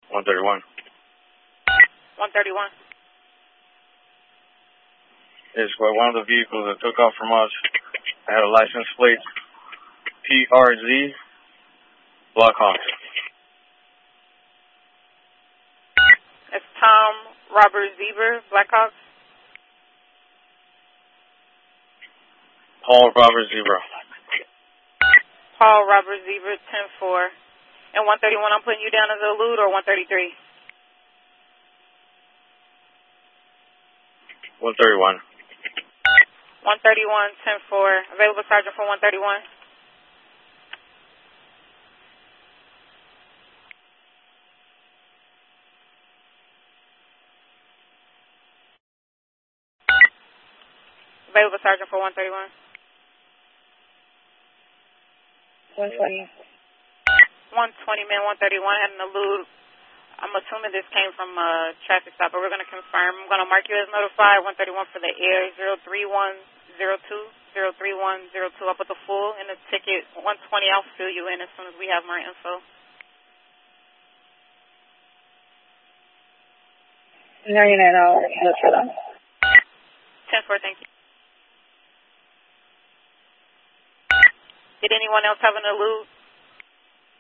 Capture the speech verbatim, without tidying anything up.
one thirty-one. one thirty-one. It's where one of the vehicles that took off from us had a license plate P R Z Blackhawk. It's Tom Robert Zebra Blackhawk. Paul Robert Zebra. Paul Robert Zebra, ten four. And one thirty-one, I'm putting you down as a elude, or one thirty-three? one thirty-one. one thirty-one, ten four. Available sergeant for one thirty-one. Available sergeant for one thirty-one. one twenty. one twenty, man, one thirty-one had an elude. I'm assuming this came from a traffic stop, but we're going to confirm. I'm going to mark you as notified, one thirty-one for the air, zero three one zero two, zero three one zero two. I'll put the full in the ticket. one twenty, I'll fill you in as soon as we have more info. ninety-nine dollars. That's for them. ten four, thank you. Did anyone else have an elude?